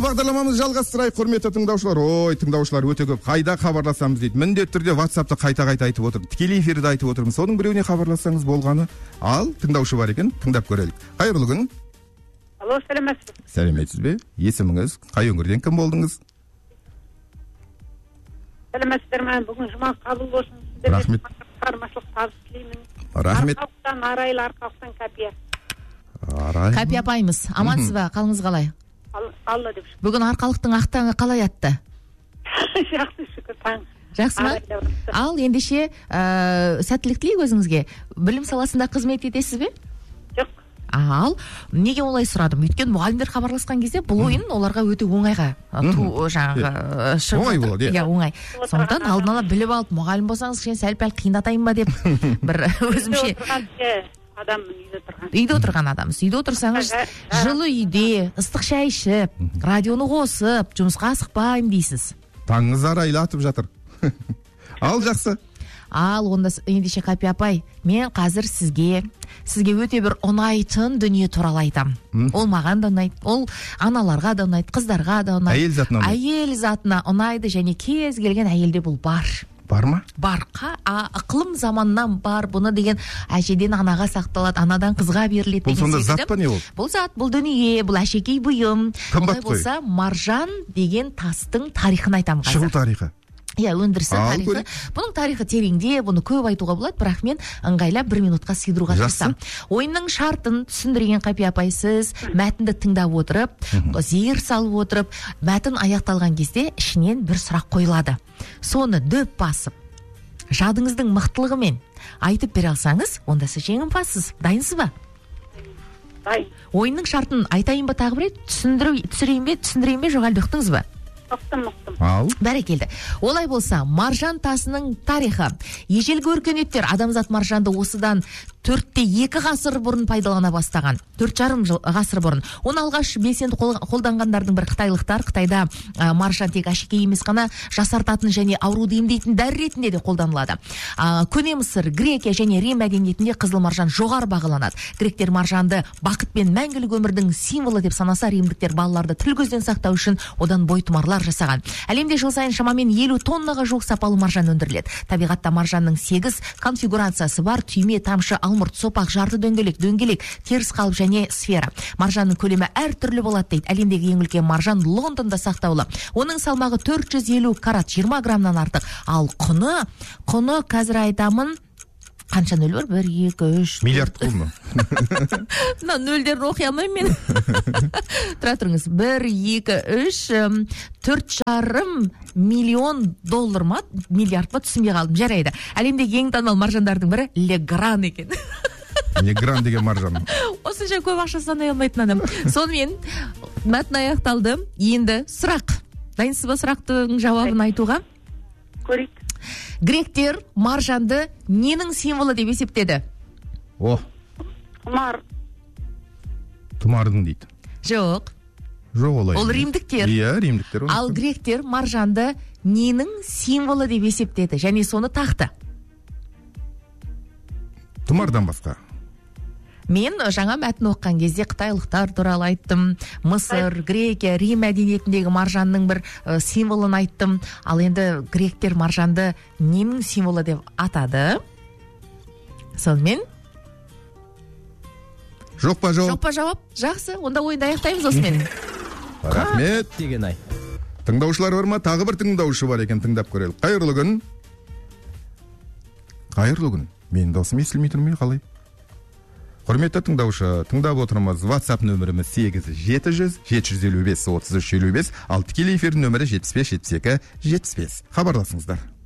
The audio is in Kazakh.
бағдарламамызды жалғастырайық, құрметті тыңдаушылар. Ой, тыңдаушылар өте көп. Қайда хабарласамыз дейді. Міндетті түрде WhatsApp-та қайта айтып отырмын. Тікелей эфирде айтып отырмын. Соның біреуіне хабарлассаңыз болғаны. Ал, тыңдаушы бар екен, тыңдап көрелік. Қайырлы күн. Алло, сәлеметсіз. Сәлеметсіз бе? Есіміңіз, қай өңірден кім болдыңыз? Сәлеметсіздер ме? Бүгін жұма қабыл болсын. Рахмет. Қармашылық табыс тілеймін. Рахмет. Арқалықтан Арайлы, Арқалықтан Кәпия. Кәпия апайымыз, амансыз ба? Қалыңыз қалай? Алла деп шүкір. Бүгін Арқалықтың ақтаңы қалай атты? Жақсы шүкір, таң. Жақсы ма? Ал ендеше сәттілік тілейік өзіңізге. Білім саласында қызмет етесіз бе? Жоқ. Ал неге олай сұрадым? Өйткені мұғалімдер хабарласқан кезде бұл ойын оларға өте оңайға оңай болады. Иә, оңай. Сондықтан алдын ала біліп алып, мұғалім болсаңыз кішкене сәл-пәл қиындатайын ба деп бір өзімше. Үйде отырған адамыз. Үйде отырсаңыз, жылы үйде, ыстық шай ішіп, радионы қосып, жұмысқа асықпаймын дейсіз. Таңыңыз арайлы атып жатыр. Ал жақсы. Ал онда ендеше Кәпия апай, мен қазір сізге өте бір ұнайтын дүние туралы айтам. Ол маған да ұнайды, ол аналарға да ұнайды, қыздарға да ұнайды. Әйел затына ұнайды және кез келген әйелде бұл бар. Бар ма? Бар. Ықылым заманнан бар. Бұны деген әжеден анаға сақталады, анадан қызға беріледі. Бұл сонда зат па не ол? Бұл зат, бұл дүние, бұл әшекей бұйым. Қымбат қой. Болса, маржан деген тастың тарихын айтам қазір. Шығу тарихы. Иә, өндірісі тарихы. Бұның тарихы тереңде, бұны көп айтуға болады, бірақ мен ыңғайлап 1 минутқа сыйдыруға тырысам. Ойынның шартын түсіндірген Кәпия апай, сіз мәтінді тыңдап отырып, зейір салып отырып, мәтін аяқталған кезде ішінен бір сұрақ қойылады. Соны дөп басып, жадыңыздың мықтылығымен айтып бере алсаңыз, онда сіз жеңімпазсыз. Дайынсыз ба? Дайын. Ойынның шартын айтайын ба тағы бір рет? Түсіндірейін бе, жоқ әлде ұқтыңыз ба? Ұқтым. Бәрекелді. Олай болса, маржан тасының тарихы. Ежелгі өркениеттер адамзат маржанды осыдан 4-2 ғасыр бұрын пайдалана бастаған. 4,5 ғасыр бұрын. Оны алғаш белсенді қолданғандардың бір қытайлықтар. Қытайда маржан тек әшекей емес қана жасартатын және ауруды емдейтін дәрі ретінде де қолданылады. Көне Мысыр, Грекия және Рим мәдениетінде қызыл маржан жоғары бағаланады. Гректер маржанды бақыт пен мәңгілік өмірдің символы деп санаса, римдіктер балаларды тіл көзден сақтау үшін одан бойтұмарлар жасаған. Әлемде жыл сайын шамамен 50 тоннаға жуық сапалы маржан өндіріледі. Табиғатта маржанның 8 конфигурациясы бар: түйме, тамшы, алмұрт, сопақ, жарты дөңгелек, теріс қалып және сфера. Маржанның көлемі әр түрлі болады дейді. Әлемдегі ең үлкен маржан Лондонда сақтаулы. Оның салмағы 450 карат, 20 граммнан артық. Ал құны қазір айтамын, қанша нөл бар? 1, 2, 3... Миллиард қол ма? Мына нөлдерді оқи алмаймын мен. Тұра тұрыңыз. 1, 2, 3, 4,5 миллион доллар ма? Миллиард ма? Түсінбей қалдым. Жарайды. Әлемдегі ең танымал маржандардың бірі Легран екен. Легран деген маржан. Осынша көп ақша санай алмайтын адам. Сонымен мәтін аяқталды. Енді сұрақ. Дайынсыз ба сұрақтың жауабын айтуға? Көрейік. Гректер маржанды ненің символы деп есептеді? Тұмардың дейді. Жоқ олай. Ол римдіктер. Иә, римдіктер. Ал гректер маржанды ненің символы деп есептеді және соны тақты? Тұмардан басқа. Мен жаңа мәтін оққан кезде қытайлықтар туралы айттым, Мысыр, Грекия, Рим мәдениетіндегі маржанның бір символын айттым. Ал енді гректер маржанды ненің символы деп атады? Сонымен? Жоқ па жауап? Жақсы, онда ойынды аяқтаймыз осымен. Рахмет. Тыңдаушылар бар ма? Тағы бір тыңдаушы бар екен, тыңдап көрелік. Қайырлы күн. Менің даусым естілмей тұрмай қалай? Құрметті тыңдаушы, тыңдап отырмыз. WhatsApp нөміріміз 8-700-755-33-55, ал тікелей эфирдің нөмірі 75-72-75. Хабарласыңыздар.